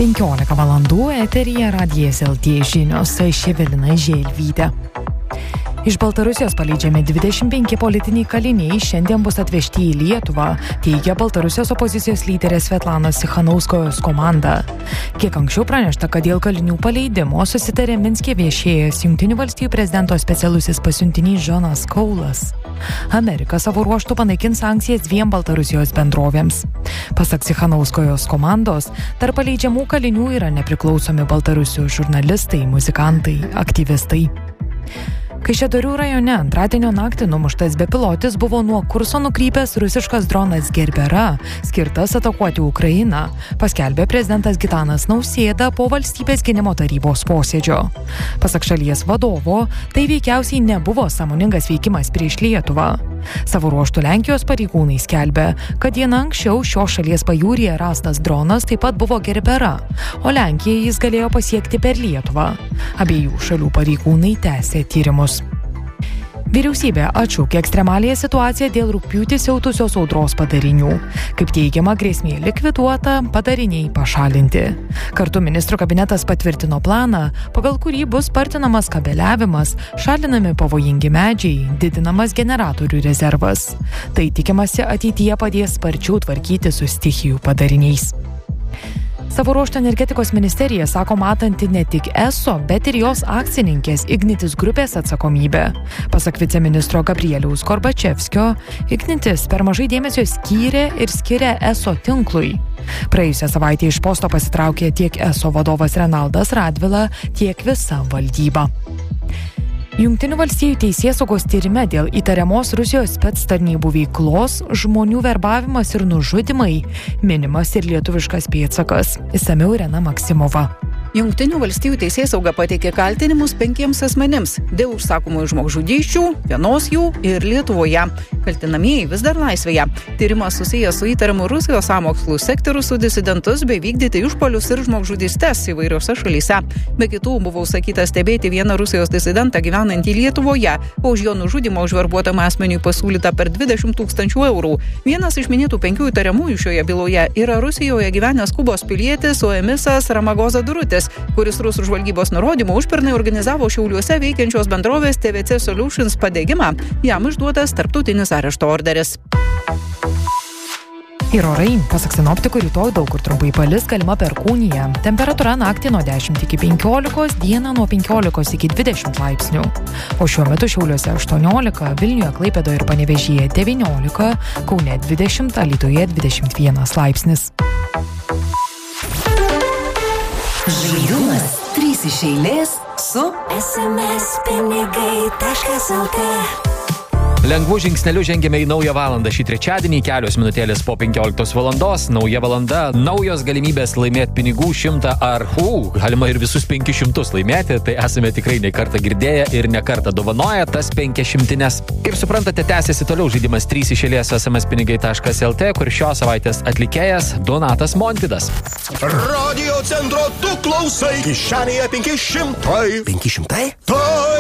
15 valandų eteryje Radijas LT žinios, aš Evelina Želvytė. Iš Baltarusijos paleidžiami 25 politiniai kaliniai šiandien bus atvežti į Lietuvą, teigia Baltarusijos opozicijos lyderė Svetlana Tsikhanouskajos komanda. Kiek anksčiau pranešta, kad dėl kalinių paleidimo susitarė Minske viešėjęs Jungtinių valstijų prezidento specialusis pasiuntinys Jonas Kaulas. Amerika savo ruožtu panaikins sankcijas 2 Baltarusijos bendrovėms. Pasak Tsikhanouskajos komandos, tarp paleidžiamų kalinių yra nepriklausomi Baltarusijos žurnalistai, muzikantai, aktyvistai. Kaišiadorių rajone antradienio naktį numuštas bepilotis buvo nuo kurso nukrypęs rusiškas dronas Gerbera, skirtas atakuoti Ukrainą, paskelbė prezidentas Gitanas Nausėda po valstybės gynimo tarybos posėdžio. Pasak šalies vadovo, tai veikiausiai nebuvo sąmoningas veikimas prieš Lietuvą. Savo ruožtu Lenkijos pareigūnai skelbė, kad diena anksčiau šios šalies pajūryje rastas dronas taip pat buvo Gerbera, o Lenkijai jis galėjo pasiekti per Lietuvą. Abiejų šalių pareigūnai tęsė tyrimus. Vyriausybė atšaukė ekstremaliąją situaciją dėl rugpjūtį siautusios audros padarinių. Kaip teigiama, grėsmė likviduota, padariniai pašalinti. Kartu ministrų kabinetas patvirtino planą, pagal kurį bus spartinamas kabeliavimas, šalinami pavojingi medžiai, didinamas generatorių rezervas. Tai tikimasi ateityje padės sparčiau tvarkyti su stichijų padariniais. Savo ruožtu energetikos ministerija sako matanti ne tik ESO, bet ir jos akcininkės Ignitis grupės atsakomybę. Pasak viceministro Gabrieliaus Gorbačevskio, Ignitis per mažai dėmesio skyrė ir skiria ESO tinklui. Praėjusią savaitę iš posto pasitraukė tiek ESO vadovas Renaldas Radvila, tiek visa valdyba. Jungtinių valstijų teisėsaugos tyrime dėl įtariamos Rusijos spectarnybų veiklos, žmonių verbavimas ir nužudymai minimas ir lietuviškas pėdsakas. Išsamiau Irena Maksimova. Jungtinių valstijų teisėsauga pateikė kaltinimus 5 asmenims dėl užsakomų žmogžudysčių, vienos jų ir Lietuvoje. Kaltinamieji vis dar laisvėje. Tyrimas susijęs su įtariamu Rusijos sąmokslų sekti rusų disidentus bei vykdyti išpuolius ir žmogžudystes įvairiose šalyse. Be kitų buvo užsakyta stebėti vieną Rusijos disidentą gyvenantį Lietuvoje, o už jo nužudymą užverbuotam asmeniui pasiūlyta per 20 000 eurų. Vienas iš minėtų 5 įtariamųjų šioje byloje yra Rusijoje gyvenęs Kubos pilietis Oemisas Ramagoza Durutis, kuris rusų žvalgybos nurodymų užpernai organizavo Šiauliuose veikiančios bendrovės TVC Solutions padegimą. Jam išduotas tarptautinis arešto orderis. Ir orai, pasak sinoptikų, rytoj daug kur trumpai palis, galima perkūnija. Temperatūra naktį nuo 10 iki 15, dieną nuo 15 iki 20 laipsnių. O šiuo metu Šiauliuose 18, Vilniuje, Klaipėdoje ir Panevėžyje 19, Kaune 20, Alytuje 21 laipsnis. Žaidimas 3 iš eilės su sms-pinigai.lt. Lengvų žingsnelių žengėme į naują valandą. Šį trečiadienį kelios minutėlės po 15 valandos. Nauja valanda, naujos galimybės laimėti pinigų 100 ar galima ir visus 500 laimėti. Tai esame tikrai ne kartą girdėję ir ne kartą dovanoję tas 500. Kaip suprantate, tęsiasi toliau žaidimas 3 iš eilės sms-pinigai.lt, kur šios savaitės atlikėjas Donatas Montvydas. Radio centro tu klausai, kišenėje 500. 500? Tai